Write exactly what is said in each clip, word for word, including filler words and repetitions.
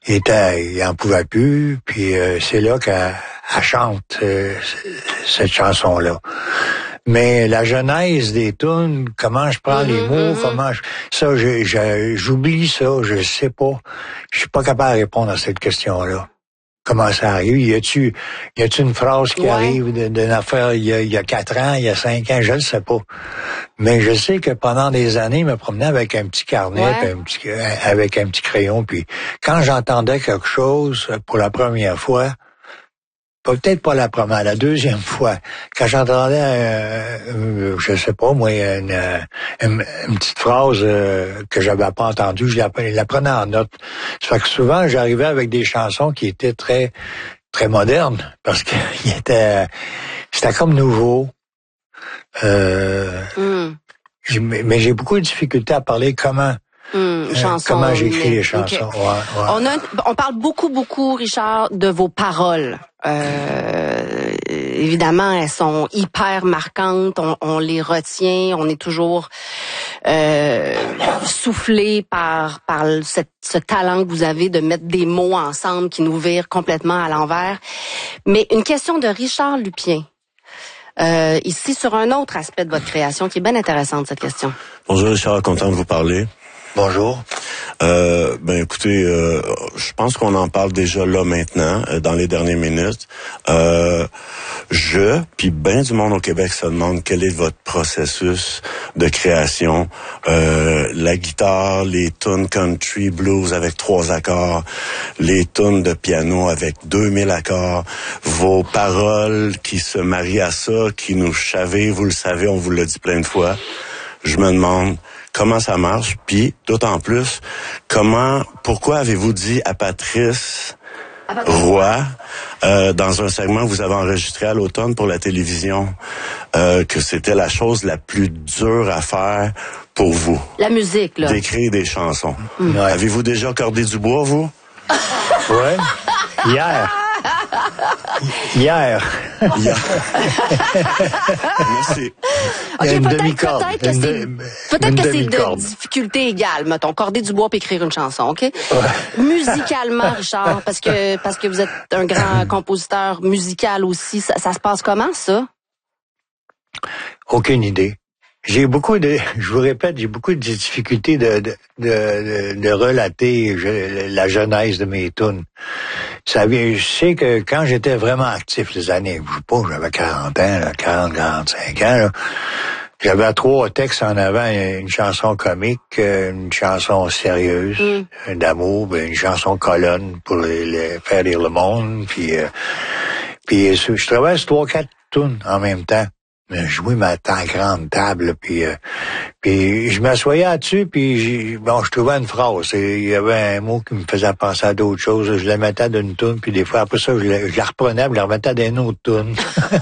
il était, il en pouvait plus, puis euh, c'est là qu'elle elle chante euh, cette chanson-là. Mais la genèse des tunes, comment je prends mm-hmm, les mots, mm-hmm. comment je, ça, je, je, j'oublie ça, je sais pas. Je suis pas capable de répondre à cette question-là. Comment ça arrive? Y a-tu, y a-tu une phrase qui ouais. arrive d'une affaire il y a, il y a quatre ans, il y a cinq ans? Je ne sais pas. Mais je sais que pendant des années, je me promenais avec un petit carnet, ouais. puis un petit, avec un petit crayon, puis quand j'entendais quelque chose pour la première fois, peut-être pas la première, la deuxième fois, quand j'entendais, euh, je sais pas moi, une, une, une petite phrase euh, que j'avais pas entendue, je la, la prenais en note. Ça fait que souvent, j'arrivais avec des chansons qui étaient très, très modernes, parce que il était, c'était comme nouveau. Euh, mm. Mais j'ai beaucoup de difficultés à parler comment. Hum, chanson, comment j'écris les chansons. Okay. Ouais, ouais. On, a, on parle beaucoup, beaucoup, Richard, de vos paroles. Euh, évidemment, elles sont hyper marquantes. On, on les retient. On est toujours euh, soufflé par par cette, ce talent que vous avez de mettre des mots ensemble qui nous virent complètement à l'envers. Mais une question de Richard Lupien. Euh, ici, sur un autre aspect de votre création qui est bien intéressante, cette question. Bonjour Richard, content de vous parler. Bonjour. Euh, ben écoutez, euh, je pense qu'on en parle déjà là maintenant, euh, dans les dernières minutes. Euh, je, puis ben du monde au Québec se demande quel est votre processus de création. Euh, la guitare, les tunes country blues avec trois accords, les tunes de piano avec deux mille accords, vos paroles qui se marient à ça, qui nous chavent, vous le savez, on vous l'a dit plein de fois. Je me demande comment ça marche, puis d'autant plus, comment, pourquoi avez-vous dit à Patrice Roy, euh, dans un segment que vous avez enregistré à l'automne pour la télévision, euh, que c'était la chose la plus dure à faire pour vous? La musique, là. D'écrire des chansons. Mm. Ouais. Avez-vous déjà cordé du bois, vous? Ouais. Hier. Hier. Hier. Merci. OK, une peut-être, demi-corde. peut-être que une c'est, de, peut-être que c'est demi-corde. de difficulté égale, mettons, corder du bois puis écrire une chanson, OK? Ouais. Musicalement, Richard, parce que, parce que vous êtes un grand compositeur musical aussi, ça, ça se passe comment, ça? Aucune idée. J'ai beaucoup de, je vous répète, j'ai beaucoup de difficultés de, de, de, de relater je, la genèse de mes tunes. Ça vient, je sais que quand j'étais vraiment actif les années, je sais pas, j'avais quarante ans, là, quarante, quarante-cinq ans, là, j'avais trois textes en avant, une chanson comique, une chanson sérieuse, mm. d'amour, une chanson colonne pour les, les faire rire le monde, puis, euh, puis je travaillais sur trois, quatre tunes en même temps. Jouer ma ta grande table, puis euh, puis je m'assoyais là-dessus, puis j'ai, bon, je trouvais une phrase. Il y avait un mot qui me faisait penser à d'autres choses. Je la mettais d'une toune, puis des fois, après ça, je la, je la reprenais, puis je la remettais d'une autre toune.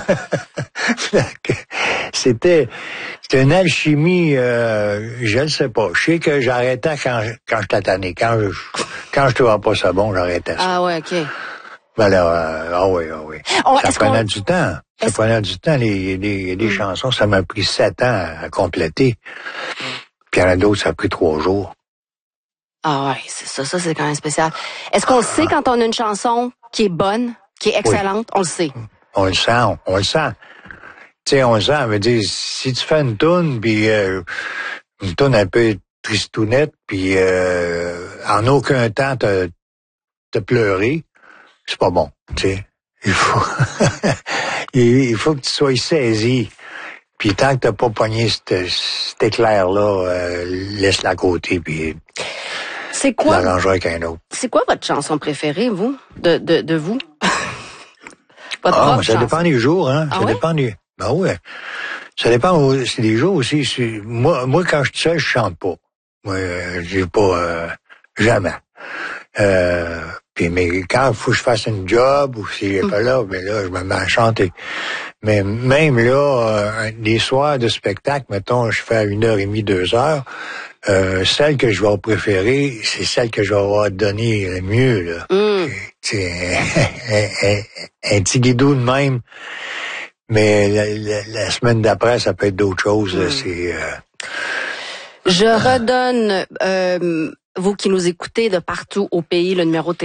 c'était c'était une alchimie, euh, je ne sais pas. Je sais que j'arrêtais quand quand j'étais tanné. Quand je quand je trouvais pas ça bon, j'arrêtais ça. Ah ouais, OK. Ben là, euh, ah oui, ah oui. On, ça prenait du temps. Ça est-ce... prenait du temps, les, les, les mmh. chansons. Ça m'a pris sept ans à compléter. Puis il y en a d'autres, ça a pris trois jours. Ah ouais, c'est ça, ça c'est quand même spécial. Est-ce qu'on ah. le sait quand on a une chanson qui est bonne, qui est excellente? Oui. On le sait. On le sent, on, on le sent. Tu sais, on le sent. Ça veut dire, si tu fais une toune, puis euh, une toune un peu tristounette, puis euh, en aucun temps t'as, t'as pleuré, c'est pas bon, tu sais. Il faut, il faut que tu sois saisi. Puis tant que t'as pas pogné cet, cet éclair-là, euh, laisse-la à côté, puis c'est quoi, l'arranger avec un autre. C'est quoi votre chanson préférée, vous, de de, de vous? Votre ah, ça chanson. Dépend des jours, hein. Ah ça ouais? dépend des. Ben ouais. Ça dépend. C'est des jours aussi. C'est, moi, moi, quand je suis seul, je chante pas. Moi, euh, j'ai pas euh, jamais. Euh, puis mais quand il faut que je fasse une job ou si j'ai pas là, ben là, je me mets à chanter. Mais même là, euh, les soirs de spectacle, mettons, je fais à une heure et demie, deux heures, euh, celle que je vais préférer, c'est celle que je vais avoir donné le mieux, là. Mm. C'est un, un, un petit guidou de même. Mais la, la, la semaine d'après, ça peut être d'autres choses. Mm. Là, c'est. Euh, je redonne. Euh, vous qui nous écoutez de partout au pays, le numéro de